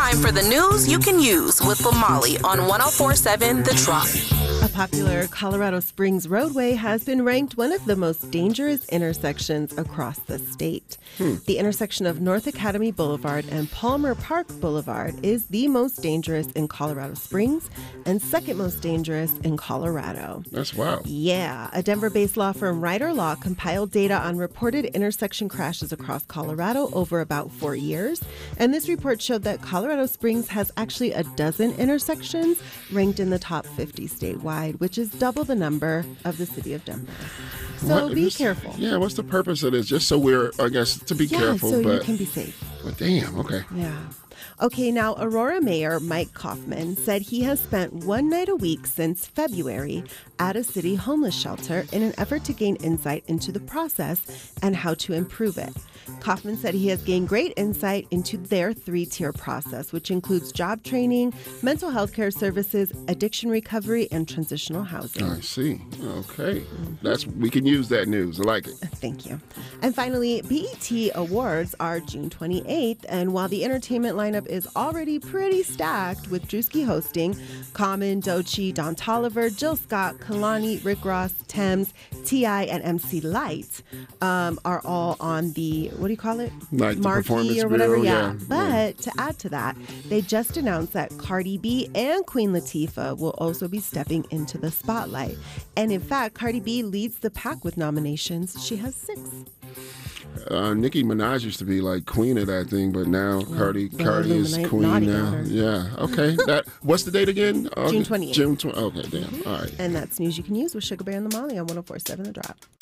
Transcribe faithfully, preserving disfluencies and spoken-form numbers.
time for the news you can use with Lamali on one oh four point seven The Drop. A popular Colorado Springs roadway has been ranked one of the most dangerous intersections across the state. Hmm. The intersection of North Academy Boulevard and Palmer Park Boulevard is the most dangerous in Colorado Springs and second most dangerous in Colorado. That's wild. Yeah. A Denver-based law firm, Ryder Law, compiled data on reported intersection crashes across Colorado over about four years. And this report showed that Colorado Springs has actually a dozen intersections ranked in the top fifty statewide, which is double the number of the city of Denver. So what, be this, careful. Yeah, what's the purpose of this? Just so we're, I guess, to be yeah, careful. so but, you can be safe. But damn, okay. Yeah. Okay, now Aurora Mayor Mike Kaufman said he has spent one night a week since February at a city homeless shelter in an effort to gain insight into the process and how to improve it. Kaufman said he has gained great insight into their three-tier process, which includes job training, mental health care services, addiction recovery, and transitional housing. I see. Okay. Mm-hmm. That's we can use that news. I like it. Thank you. And finally, B E T Awards are June twenty-eighth, and while the entertainment lineup is already pretty stacked with Drewski hosting, Common, Doechii, Don Toliver, Jill Scott, Kalani, Rick Ross, Thames, T I, and M C Light um, are all on the, what do you call it? Like the Marquee performance or whatever, bureau, yeah. yeah. But yeah. to add to that, they just announced that Cardi B and Queen Latifah will also be stepping into the spotlight. And in fact, Cardi B leads the pack with nominations. She has six. Uh, Nicki Minaj used to be like queen of that thing, but now yeah, Cardi Cardi is queen now. Daughter. Yeah. Okay. That what's the date again? June twentieth. June twentieth. Okay. Damn. All right. And that's news you can use with Sugar Bear and Lamali on one oh four point seven The Drop.